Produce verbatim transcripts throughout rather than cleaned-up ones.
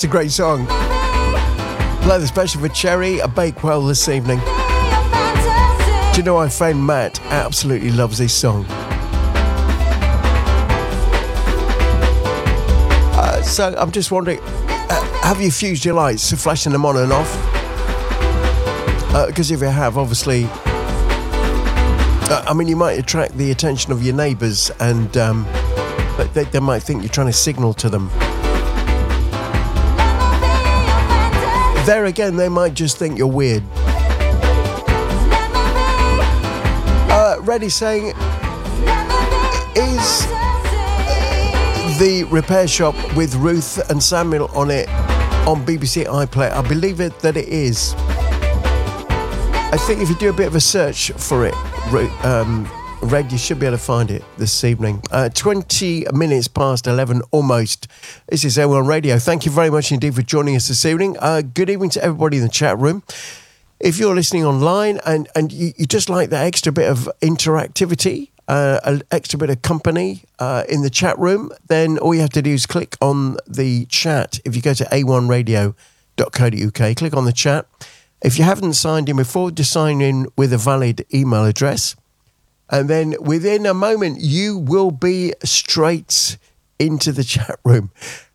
That's a great song. Play the special for Cherry, a Bakewell this evening. Do you know my friend Matt absolutely loves this song? Uh, so I'm just wondering, uh, have you fused your lights, so flashing them on and off? Because uh, if you have, obviously, uh, I mean, you might attract the attention of your neighbours, and um, they, they might think you're trying to signal to them. There again, they might just think you're weird. Uh, Reddy saying, is the repair shop with Ruth and Samuel on it on B B C iPlayer? I believe it that it is. I think if you do a bit of a search for it, um, Red, you should be able to find it this evening. Uh, twenty minutes past eleven, almost. This is A one Radio. Thank you very much indeed for joining us this evening. Uh, good evening to everybody in the chat room. If you're listening online and, and you, you just like that extra bit of interactivity, uh, an extra bit of company uh, in the chat room, then all you have to do is click on the chat. If you go to a one radio dot co dot uk, click on the chat. If you haven't signed in before, just sign in with a valid email address. And then within a moment, you will be straight into the chat room.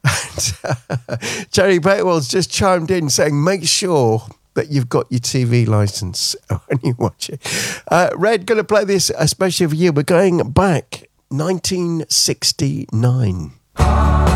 Jerry Bakewell's just chimed in saying, make sure that you've got your T V license when you watch it. Uh, Red, going to play this especially for you. We're going back nineteen sixty-nine.